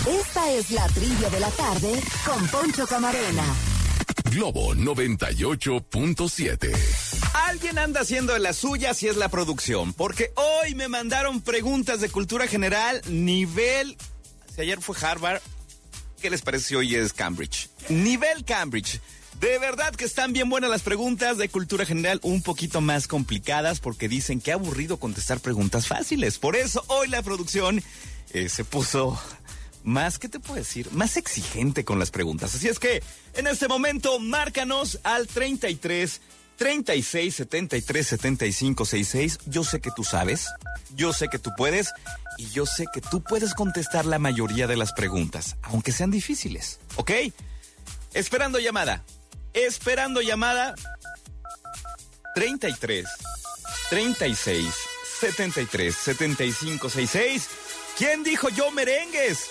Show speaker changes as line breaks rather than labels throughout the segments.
Esta es la trivia de la tarde con Poncho Camarena.
Globo 98.7.
Alguien anda haciendo de las suyas y es la producción, porque hoy me mandaron preguntas de cultura general nivel, si ayer fue Harvard, ¿qué les parece si hoy es Cambridge? Nivel Cambridge. De verdad que están bien buenas las preguntas de cultura general, un poquito más complicadas porque dicen que aburrido contestar preguntas fáciles. Por eso hoy la producción se puso más, ¿qué te puedo decir? Más exigente con las preguntas. Así es que en este momento márcanos al 33 36 73 75 66. Yo sé que tú sabes, yo sé que tú puedes y yo sé que tú puedes contestar la mayoría de las preguntas, aunque sean difíciles, ¿ok? Esperando llamada 33 36 73 75 66. ¿Quién dijo yo merengues?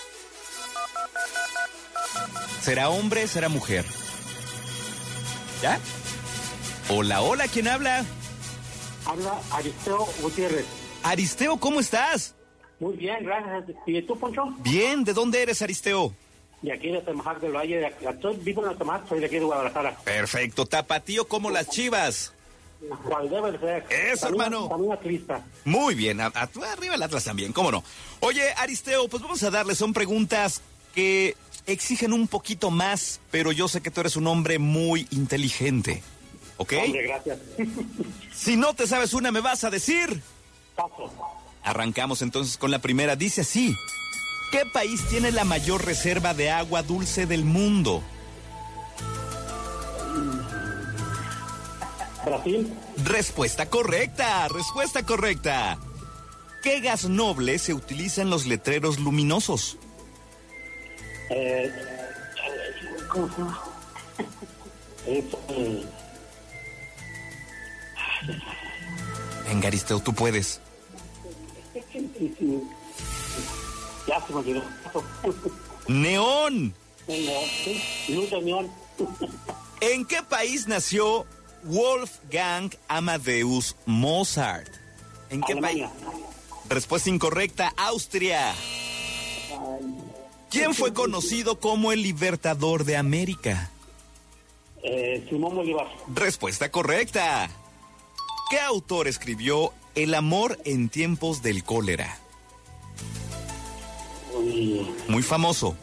¿Será hombre, será mujer? ¿Ya? Hola, hola, ¿quién habla?
Habla Aristeo Gutiérrez.
Aristeo, ¿cómo estás?
Muy bien, gracias. ¿Y tú, Poncho?
Bien, ¿de dónde eres, Aristeo?
De aquí de Atemajac del Valle. Vivo en Atemajac, soy de aquí de Guadalajara.
Perfecto, tapatío como las Chivas.
¿Cuál debe de ser?
Eso, hermano.
También atlista.
Muy bien, tú arriba el Atlas también, ¿cómo no? Oye, Aristeo, pues vamos a darle, son preguntas que exigen un poquito más, pero yo sé que tú eres un hombre muy inteligente, ¿ok?
Hombre, gracias.
Si no te sabes una, me vas a decir.
Paso.
Arrancamos entonces con la primera, dice así. ¿Qué país tiene la mayor reserva de agua dulce del mundo?
Brasil.
Respuesta correcta, respuesta correcta. ¿Qué gas noble se utiliza en los letreros luminosos?
¿Cómo se llama?
Venga, Aristeo, tú puedes.
Ya se me olvidó.
¡Neón!
Sí, luz de neón.
¿En qué país nació Wolfgang Amadeus Mozart? ¿En qué
Alemania.
país? Respuesta incorrecta, Austria. ¿Quién fue conocido como el Libertador de América?
Simón Bolívar.
Respuesta correcta. ¿Qué autor escribió El amor en tiempos del cólera? Muy famoso.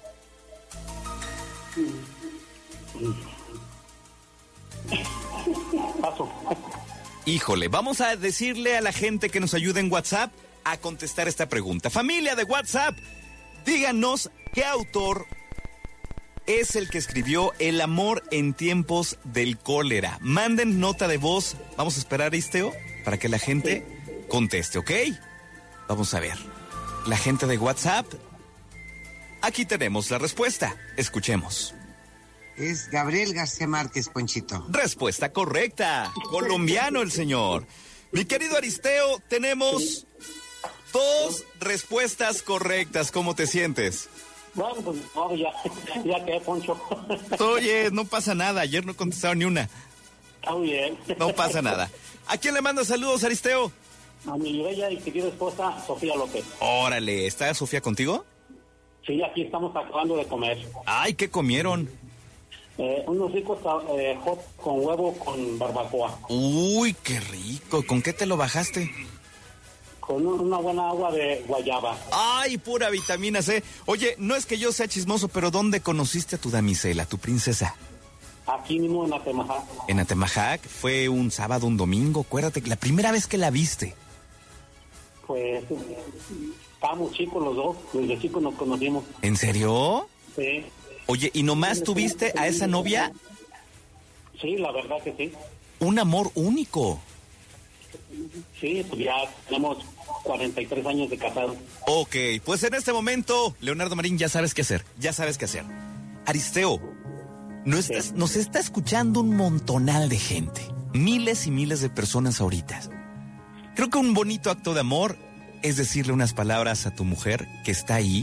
Paso.
Híjole, vamos a decirle a la gente que nos ayude en WhatsApp a contestar esta pregunta. Familia de WhatsApp, díganos qué autor es el que escribió El amor en tiempos del cólera. Manden nota de voz. Vamos a esperar, Aristeo, para que la gente conteste, ¿ok? Vamos a ver. La gente de WhatsApp, aquí tenemos la respuesta. Escuchemos.
Es Gabriel García Márquez, Ponchito.
Respuesta correcta. Colombiano el señor. Mi querido Aristeo, tenemos 2 respuestas correctas. ¿Cómo te sientes?
Bueno, pues no, ya quedé, Poncho.
Oye, no pasa nada. Ayer no contestaron ni una.
Está muy bien.
No pasa nada. ¿A quién le manda saludos, Aristeo?
A mi bella y querida esposa, Sofía López.
Órale, ¿está Sofía contigo?
Sí, aquí estamos acabando de comer.
Ay, ¿qué comieron?
Unos ricos hot con huevo con barbacoa.
Uy, qué rico. ¿Con qué te lo bajaste?
Con una buena agua de guayaba.
Ay, pura vitamina C. Oye, no es que yo sea chismoso, pero ¿dónde conociste a tu damisela, tu princesa?
Aquí mismo en Atemajac.
En Atemajac, fue un sábado, un domingo, acuérdate, la primera vez que la viste.
Pues estábamos chicos los dos, desde chicos nos conocimos.
¿En serio?
Sí.
Oye, ¿y nomás tuviste a esa novia?
Sí, la verdad que sí.
Un amor único.
Sí, pues ya tenemos 43 años de casado.
Ok, pues en este momento, Leonardo Marín, ya sabes qué hacer, ya sabes qué hacer. Aristeo, nos está escuchando un montonal de gente, miles y miles de personas ahorita. Creo que un bonito acto de amor es decirle unas palabras a tu mujer que está ahí